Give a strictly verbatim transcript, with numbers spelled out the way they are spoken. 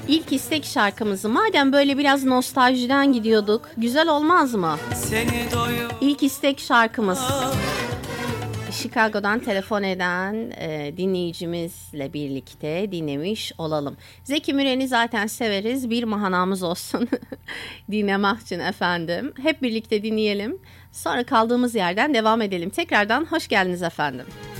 İlk istek şarkımızı, madem böyle biraz nostaljiden gidiyorduk, güzel olmaz mı? İlk istek şarkımız Chicago'dan telefon eden e, dinleyicimizle birlikte dinlemiş olalım. Zeki Müren'i zaten severiz, bir mahanamız olsun dinlemek için efendim. Hep birlikte dinleyelim, sonra kaldığımız yerden devam edelim. Tekrardan hoş geldiniz efendim.